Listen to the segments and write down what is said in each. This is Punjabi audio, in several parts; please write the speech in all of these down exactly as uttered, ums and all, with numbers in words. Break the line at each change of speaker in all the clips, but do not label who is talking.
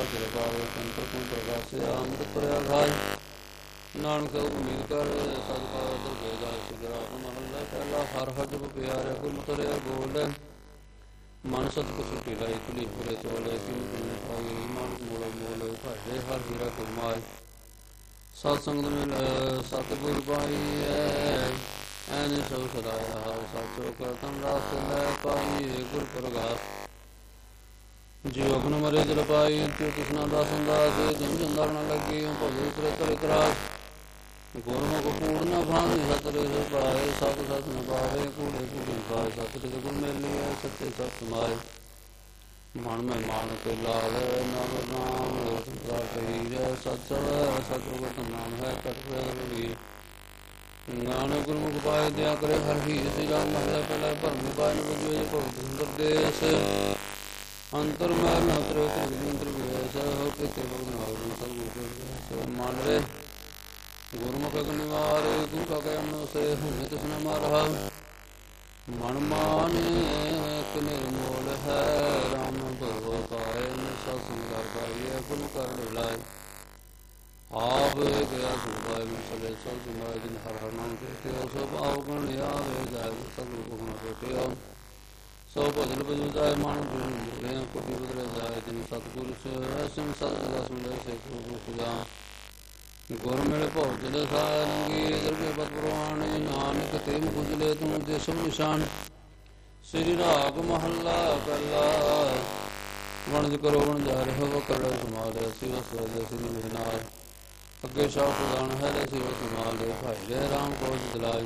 ਤੇਰੇ ਪਾਵੇ ਕੰਤਰ ਕੋ ਪ੍ਰਗਾਸਿਆ ਅੰਮ੍ਰਿਤ ਭਰਿਆ ਘਾਇ ਨਾਨਕ ਉਮੀਦ ਕਰ ਸਦਕਾ ਦੁਰਵੇਗਾ ਸਿਗਰਾ ਮਹੱਲਾ ਪਹਿਲਾ ਹਰ ਹਰ ਜਪ ਪਿਆਰਿਆ ਗੁਰ ਤਰਿਆ ਗੋਲ ਮਨ ਸਤ ਕੁ ਸੁਟੀ ਲਾਈ ਕੁਲੀ ਪੁਰੇ ਚੋਲੇ ਕਿਨ ਕਿਨ ਪਾਈ ਮਾਨਕ ਮੋਲ ਮੋਲ ਭਾਜੇ ਹਰ ਹੀਰਾ ਕੁਮਾਈ ਸਤ ਸੰਗਤ ਮਿਲ ਸਤਿਗੁਰ ਪਾਈ ਐ ਐਨੇ ਸੋ ਸਦਾਇਆ ਹਰ ਸਚੋ ਕਰਤਨ ਰਾਸ ਲੈ ਪਾਈ ਗੁਰ ਪ੍ਰਗਾਸ ਜਿਉ ਅਗਨ ਮਰੇ ਜਲ ਪਾਈ ਤਿਉ ਕਿਸਨਾ ਦਾਸਨ ਦਾਸ ਜਮ ਜੰਦਰ ਨ ਲੱਗੀ ਭਗਵ ਤਰੇ ਤਰੇ ਤਰਾਸ ਗੁਰਮੁਖ ਪੂਰਨ ਭਾਂति ਸਤਿ ਰਿ ਪਾਏ ਸਤਿ ਸਤਿ ਨ ਪਾਵੇ ਕੂੜੇ ਕੂੜੇ ਪਾਏ ਸਤਿ ਰਿ ਗੁਰ ਮੇਲਿਆ ਸੱਚੇ ਸਤਿ ਸਮਾਏ ਮਨ ਮੈਂ ਮਾਨ ਕੇ ਲਾਵੇ ਨਾਮ ਨਾਮ ਸੰਸਾਰ ਕਹੀਰੇ ਸੱਚ ਸਤਿਗੁਰ ਨਾਮ ਹੈ ਕਟਿ ਰਵੀ ਨਾਨਕ ਗੁਰਮੁਖ ਪਾਏ ਦਿਆ ਕਰੇ ਹਰ ਹੀ ਸਿਆ ਮਹਲਾ ਪਹਿਲਾ ਭਰਮ ਪਾਏ ਨ ਬੁਝੇ ਭਗਤ ਸੁੰਦਰ ਦੇਸ ਅੰਤਰ ਮੈਂ ਨ ਉਤਰੇ ਤ੍ਰਿਗੁਰ ਵਿਵੇਸ ਹੋ ਕੇ ਤੇ ਭਗਤ ਨਾਮ ਸਤਿਗੁਰ ਮਨ ਰੇ ਗੁਰਮੁਖ ਨਿਵਾਰ ਤੂੰ ਕਾ ਕਹਿ ਮਨੁ ਸੇ ਹੁਣੇ ਤਿਸ ਨ ਮਾਰਹਾ ਮਨ ਮਾਨੇ ਕਿਨੇ ਮੋਲ ਹੈ ਰਾਮ ਭਗਵ ਪਾਏ ਸਤਿ ਸੰਗਾਰ ਪਾਈਏ ਗੁਰੂ ਕਰ ਲਾਏ ਆਪ ਗਿਆ ਸੁਭਾਇ ਮਿਸਲੇ ਸਭ ਸੁਮਾਇ ਜਿਨ ਹਰ ਹਰ ਨਾਮ ਤੇ ਸੋ ਭਾਵ ਗੁਣ ਆਵੇ ਜਾਇ ਸਭ ਗੁਣ ਬੇਟਿਓ ਸੋ ਭਜਨ ਭਜਨ ਜਾਇ ਮਨ ਗੁਣ ਮੁਰਿਆ ਕੋਟਿ ਬਦਲੇ ਜਾਇ ਜਿਨ ਸਤਿਗੁਰ ਸਿਮ ਸਤ ਸਦਾ ਸੁਣਦੇ ਸੇ ਗੁਰੂ ਸੁਜਾ ਗੁਰ ਮਿਲ ਭਉ ਸਾਰੰਗੀ ਦਰਗੇ ਪਤ ਪੁਰਾਣੇ ਨਾਨਕ ਤੇ ਮੁਝਲੇ ਤੂੰ ਦੇ ਸਭ ਨਿਸ਼ਾਨ ਸ੍ਰੀ ਰਾਗ ਮਹੱਲਾ ਪਹਿਲਾ ਵਣਜ ਕਰੋ ਵਣਜਾ ਰਹਿ ਵਕੜ ਸਮਾਲ ਸਿਵ ਸਵਜ ਸਿਨੀ ਵਿਨਾਰ ਅੱਗੇ ਸ਼ਾਹ ਪ੍ਰਦਾਨ ਹੈ ਸਿਵ ਸਮਾਲ ਭਾਈ ਜੈ ਰਾਮ ਕੋਜ ਦਿਲਾਈ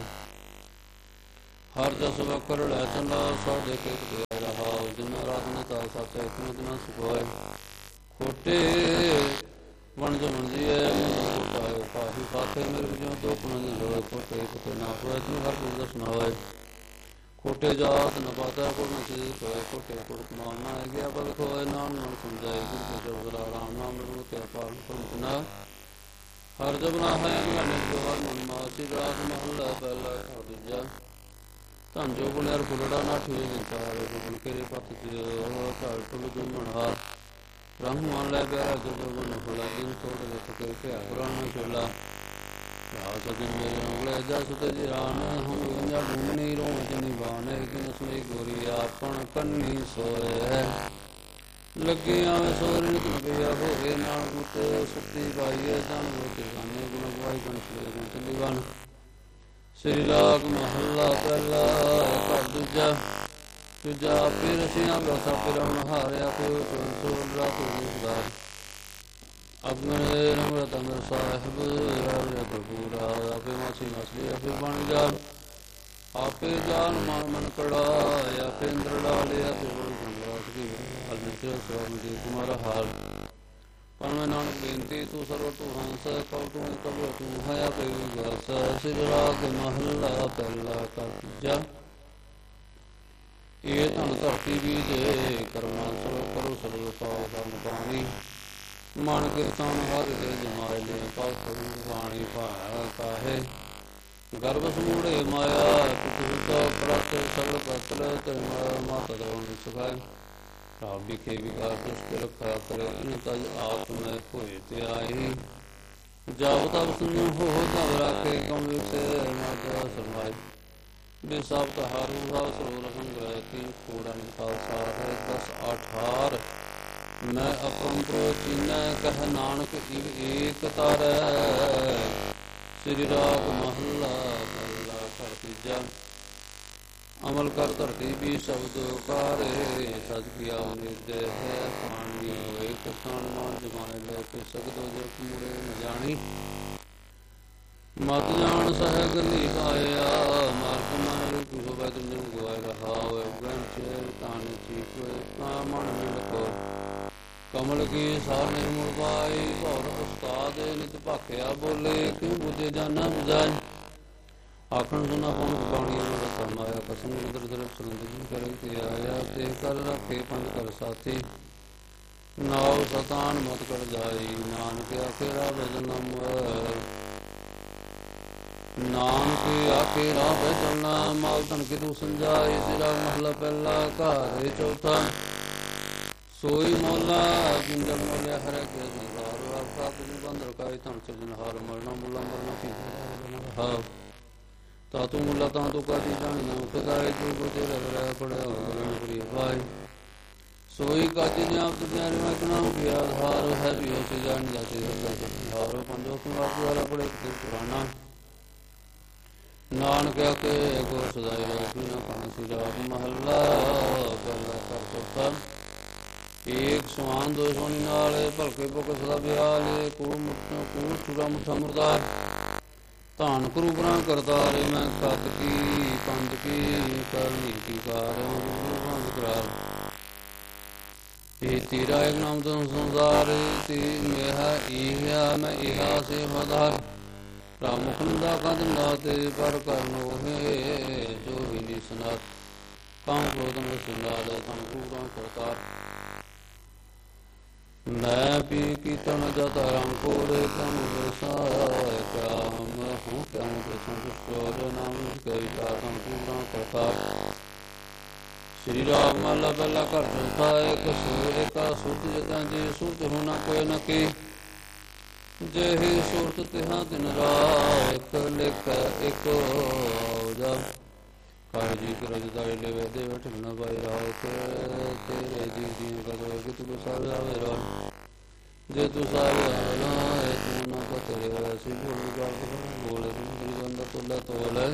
ਹਰ ਜਸ ਵਕਰ ਲੈ ਚੰਦਾ ਸੋ ਦੇ ਕੇ ਤੇ ਰਹਾ ਜਿਨ ਰਾਧਨ ਤਾ ਸੱਚੇ ਕਿਨਤ ਨ ਸੁਖਾਏ ਖੋਟੇ ਵਣਜ ਵਣਜੀਏ ਪਾਏ ਪਾਹੀ ਪਾਥੇ ਮੇਰੇ ਜਿਉ ਦੋ ਪੁਨਨ ਲੋਏ ਕੋਟੇ ਕੋਟੇ ਨਾ ਹੋਏ ਤੂੰ ਹਰ ਕੋਈ ਦਰਸ਼ਨ ਹੋਏ ਕੋਟੇ ਜਾਤ ਨ ਪਾਤਾ ਕੋ ਨ ਚੀਜ਼ ਹੋਏ ਕੋਟੇ ਕੋਟ ਨਾਮ ਨਾ ਗਿਆ ਬਲ ਹੋਏ ਨਾਮ ਨਾਮ ਸਮਝਾਏ ਗੁਰ ਕੇ ਜੋਗਰਾ ਰਾਮ ਨਾਮ ਨੂੰ ਤੇ ਪਾਲ ਕਰਮ ਨਾ ਹਰ ਜਬ ਨਾ ਹੈ ਮਨ ਜੋਹਰ ਮਨ ਮਾਸੀ ਰਾਤ ਮਹੱਲਾ ਪਹਿਲਾ ਦੂਜਾ ਧੰਨ ਜੋ ਗੁਣਰ ਫੁੱਲੜਾ ਨਾ ਠੀ ਵਿਚਾਰ ਗੁਣ ਕੇਰੇ ਪਤ ਜਿ ਘਰ ਟੁਲ ਗੁਮਣਾ ਰੰਗ ਮਨ ਲੈ ਪਿਆਰਾ ਜਦੋਂ ਗੁਣ ਫੁਲਾ ਦਿਨ ਤੋੜ ਵਿੱਚ ਕੇ ਭਿਆ ਪੁਰਾਣਾ ਚੋਲਾ ਰਾਹ ਸਜਨ ਮੇਰੇ ਉਂਗਲੇ ਜਾ ਸੁਤ ਜੀ ਰਾਨ ਹਮ ਗੰਜਾ ਘੁੰਮਣੀ ਰੋਣ ਜਨੀ ਬਾਣੇ ਕਿਨ ਸੁਈ ਗੋਰੀ ਆਪਣ ਕੰਨੀ ਸੋਏ ਲੱਗੇ ਆਵੇਂ ਸੋਰਨ ਤੁਮ ਪਿਆ ਹੋਏ ਨਾਲ ਮੁਤੇ ਸੁਤੀ ਪਾਈਏ ਤਨ ਮੁਤੇ ਸਾਨੇ ਗੁਣ ਗਵਾਈ ਗਣ ਸਲੇ ਗੁਣ ਚੰਦੀ ਬਨ ਸ੍ਰੀ ਰਾਗ ਮਹੱਲਾ ਪਹਿਲਾ ਘਰ ਦੂਜਾ ਤੁਜਾ ਫਿਰ ਰਸਿਆ ਬਸਾ ਫਿਰਉਣ ਹਾਰਿਆ ਕੋਈ ਸੋਲ ਰਾਤ ਉਦਾਰ ਅਗਨ ਰਮਰਤ ਅੰਦਰ ਸਾਹਿਬ ਰਾਜਾ ਪ੍ਰਭੂਰਾ ਆਪੇ ਮਾਸੀ ਮਸਲੀ ਆਪੇ ਬਣ ਜਾ ਆਪੇ ਜਾਨ ਮਨ ਮਨ ਕੜਾ ਆਪੇ ਇੰਦਰ ਲਾਲੇ ਆਪੇ ਬੜ ਸੰਗਰਾਸ ਕੀ ਹਲ ਨਿਤਿ ਸੋਮ ਜੀ ਤੁਮਾਰਾ ਹਾਲ ਪਰ ਮੈਂ ਨਾਨਕ ਬੇਨਤੀ ਤੂੰ ਸਰਵ ਤੂੰ ਹੰਸ ਕਉ ਤੂੰ ਕਬੂ ਤੂੰ ਹੈ ਆਪੇ ਵਿਗਸ ਸ੍ਰੀ ਰਾਗ ਮਹੱਲਾ ਪਹਿਲਾ ਕਰ ਇਹ ਧਨ ਧਰਤੀ ਬੀਜੇ ਕਰਮਾ ਸੋ ਕਰੋ ਸਭ ਪਾਉ ਕਰਨ ਪਾਣੀ ਮਨ ਕੀਰਤਨ ਹਰ ਦੇ ਜਮਾਏ ਲੈ ਪਾਉ ਕਰੂ ਬਾਣੀ ਭਾਇਆ ਕਾਹੇ ਗਰਭ ਸਮੂੜੇ ਮਾਇਆ ਕੁਤੁ ਤੋ ਪ੍ਰਤ ਸਗਲ ਪਤਲ ਤੇ ਮਾਤਾ ਦਰੋਂ ਸੁਖਾਏ ਰਾਮ ਵਿਖੇ ਵਿਗਾਰ ਦੁਸ਼ਟ ਰਖਾ ਕਰੇ ਇਨ ਤਜ ਆਪ ਮੈਂ ਹੋਏ ਤੇ ਆਈ ਜਾਉ ਤਬ ਸੁਨੋ ਹੋ ਤਬ ਰਾਖੇ ਕਮ ਵਿਸੇ ਮਾਤਾ ਸਮਾਈ ਬੇਸਾਬ ਤਹਾਰੂ ਹਾਉ ਸਰੂਰ ਸੰਗ੍ਰਹਿ ਕੀ ਕੋੜਾ ਨਿਕਾਲ ਸਾਰ ਹੈ ਦਸ ਅਠਾਰ ਮੈਂ ਅਪਰਮ ਪ੍ਰੋ ਚੀਨੈ ਕਹਿ ਨਾਨਕ ਇਵ ਏਕ ਤਾਰੈ ਸ੍ਰੀ ਰਾਗ ਮਹੱਲਾ ਪਹਿਲਾ ਘਰ ਤੀਜਾ ਅਮਲ ਕਰ ਧਰਤੀ ਵੀ ਸ਼ਬਦ ਉਕਾਰੇ ਸਜ ਕੀਆ ਨਿਰਦੈ ਹੈ ਪਾਣੀ ਹੋਏ ਕਿਸਾਨ ਮਾਨ ਜਮਾਏ ਲੈ ਕੇ ਸਗਦੋ ਜੋ ਮੁੜੇ ਨ ਜਾਣੀ ਮਤ ਜਾਣ ਸਹਿ ਗਲੀ ਪਾਇਆ ਮਾਰਗ ਮਾਰ ਗੁਰੂ ਬਦਨ ਜਨ ਗਵਾਇ ਰਹਾ ਹੋਏ ਗ੍ਰੰਥ ਚੇਰ ਤਾਨ ਚੀਕ ਹੋਏ ਕਾ ਮਨ ਮਿਲ ਕੋ ਕਮਲ ਕੀ ਸਾਰ ਨਿਰਮਲ ਪਾਈ ਭੌਰ ਉਸਤਾਦ ਨਿਤ ਭਾਖਿਆ ਬੋਲੇ ਕਿਉ ਬੁਝੇ ਜਾਨਾ ਬੁਝਾਈ ਆਖਣ ਸੁਨਾ ਪਉ ਪਾਣੀ ਅਮਰ ਸਮਾਇਆ ਕਸਮ ਇੰਦਰ ਦਰ ਸੁਨੰਦ ਕਰੇ ਤੇ ਆਇਆ ਤੇ ਕਰ ਰੱਖੇ ਪੰਜ ਕਰ ਸਾਥੀ ਨਾਉ ਸਤਾਨ ਮਤ ਕਰ ਜਾਈ ਨਾਨਕ ਆਖੇਰਾ ਭਜਨ ਅਮਰ ਨਾਨਕ ਆਖੇ ਰਾਹ ਪੈ ਚੱਲਣਾ ਮਾਲ ਧਨ ਕੇ ਤੂੰ ਸੰਜਾਏ ਤੇਰਾ ਮਹਲਾ ਪਹਿਲਾ ਘਰ ਚੌਥਾ ਸੋਈ ਮੌਲਾ ਜਿੰਦਰ ਮੌਲਿਆ ਹਰੇ ਕੇ ਸੰਸਾਰ ਆਪਕਾ ਤੁਮ ਬੰਦ ਰਕਾਈ ਧਨ ਸਿਰਜਨਹਾਰ ਮਰਨਾ ਮੁੱਲਾ ਮਰਨਾ ਕੀ ਹਾ ਤਾ ਤੂੰ ਮੁੱਲਾ ਤਾਂ ਤੂੰ ਕਾਦੀ ਜਾਣੀ ਨਾ ਖੁਦਾਏ ਜੋ ਕੋ ਤੇਰਾ ਰਹਿ ਪੜਿਆ ਗਰਣ ਕਰੀ ਭਾਈ ਸੋਈ ਕਾਜੀ ਨੇ ਆਪ ਦੁਨੀਆ ਰਿਵਾ ਨਾਮ ਕੀ ਆਧਾਰ ਹੈ ਵੀ ਹੋ ਸੇ ਜਾਣ ਜਾਤੇ ਹਾਰ ਪੰਜੋ ਕੁਮਾਰ ਦੁਆਰਾ ਪੜੇ ਤੇ ਪੁਰਾਣਾ ਨਾਨਕ ਕੇ ਕੋ ਸਦਾਈ ਰਹਿ ਨਾ ਪਾਣ ਸਿਰਾਜ ਮਹੱਲਾ ਪਹਿਲਾ ਕਰ ਤੋਤਾ ਏਕ ਸਮਾਨ ਦੋ ਸੋਣੀ ਨਾਲੇ ਭਲਕੇ ਪੁਕ ਸਦਾ ਬਿਆਲੇ ਕੋ ਮੁੱਠਾ ਕੋ ਚੂੜਾ ਮੁੱਠਾ ਮੁਰਦਾ ਧਾਨ ਕਰੂ ਬਰਾਂ ਕਰਤਾਰੇ ਮੈਂ ਕਤ ਕੀ ਪੰਜ ਕੀ ਕਰਨੀ ਕੀ ਕਾਰ ਬੰਦ ਕਰਾ ਇਹ ਤੇਰਾ ਇੱਕ ਨਾਮ ਤੋਂ ਸੰਸਾਰ ਤੇ ਮੇਹਾ ਇਹਾ ਮੈਂ ਇਹਾ ਸੇ ਮਦਾਰ ਰਾਮ ਮੁਖੰਦਾ ਕਦੰਦਾ ਤੇ ਪਰ ਕਰਨੋ ਹੈ ਜੋ ਹਿੰਦੀ ਸਨਾਤ ਕਾਮ ਕ੍ਰੋਧਨ ਸੁਨਾਦ ਤਮ ਕੂਰਾਂ ਕਰਤਾਰ ਮੈਂ ਪੀ ਕੀਰਤਨ ਜਤਾ ਰਾਮ ਕੋਰੇ ਤਮ ਵਸਾਇ ਕਾਮ ਹੂੰ ਕਾਮ ਪ੍ਰਸੰਗ ਨਾਮ ਕਈ ਕਾਮ ਕੂਰਾਂ ਕਰਤਾਰ ਸ਼੍ਰੀ ਰਾਮ ਮਹਲਾ ਪਹਿਲਾ ਘਰ ਚੌਥਾ ਇੱਕ ਸੂਰ ਕਾ ਸੁਰਤ ਜਤਾਂ ਜੇ ਸੁਰਤ ਹੋਣਾ ਕੋਈ ਨ ਕੀ ਜਿਹੀ ਸੁਰਤ ਤਿਹਾਂ ਦਿਨ ਰਾਤ ਲਿਖ ਇੱਕ ਜਾ ਕਾਇ ਜੀ ਕਰਜ ਦਾਇ ਲੇਵੇ ਦੇ ਵਠਣਾ ਪਾਈ ਰਾਤ ਤੇਰੇ ਜੀ ਦੀ ਕਦੋਂ ਕਿ ਤੂੰ ਸਾਰੇ ਆਵੇ ਰਾ ਜੇ ਤੂੰ ਸਾਰੇ ਆਵੇ ਤੂੰ ਨਾ ਕੋ ਤੇਰੇ ਵੈਸੀ ਬੋਲ ਜਾ ਬੋਲੇ ਤੂੰ ਬੰਦਾ ਤੋਲਾ ਤੋਲੇ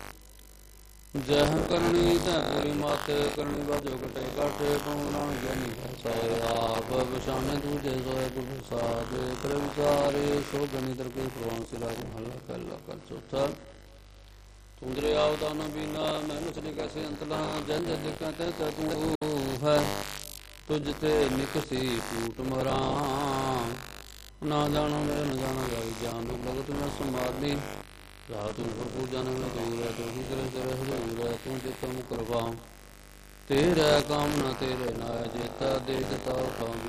ਜਹ ਕਰਨੀ ਤੈ ਪੂਰੀ ਮਾਤੇ ਕਰਨੀ ਬਾਜੋ ਕਟੇ ਕਾਟੇ ਤੂੰ ਨਾ ਜਾਨੀ ਸਾਰੇ ਆਪ ਬਿਸ਼ਾਨੇ ਦੂਜੇ ਸੋਏ ਗੁਰੂ ਸਾਦੇ ਕਰ ਵਿਚਾਰੇ ਸੋ ਗਣੀ ਦਰ ਕੇ ਪ੍ਰਵਾਨ ਸਿਲਾ ਮਹੱਲਾ ਪਹਿਲਾ ਕਰ ਚੌਥਾ ਤੁੰਦਰੇ ਆਵਦਾ ਨ ਬੀਨਾ ਮੈਂ ਨਸਨੇ ਕੈਸੇ ਅੰਤਲਾ ਜਨ ਜਨ ਕਹਤੇ ਤੂੰ ਹੈ ਤੁਝ ਤੇ ਨਿਕਸੀ ਟੂਟ ਮਰਾਂ ਨਾ ਜਾਣੋ ਮੇਰੇ ਨ ਜਾਣਾ ਜਾਈ ਜਾਨ ਲਗਤ ਮੈਂ ਸਮਾਲੀ ਰਾਤ ਨੂੰ ਪੂਜਾ ਨ ਦੂਰ ਹੈ ਤੂੰ ਕਰੇ ਤੇਰੇ ਹਜ਼ੂਰ ਹੈ ਤੂੰ ਜਿਤ ਮੁਕਰਵਾ ਤੇਰਾ ਕੰਮ ਨ ਤੇਰੇ ਨਾ ਜੇਤਾ ਦੇ ਦਿੱਤਾ ਖਾਂ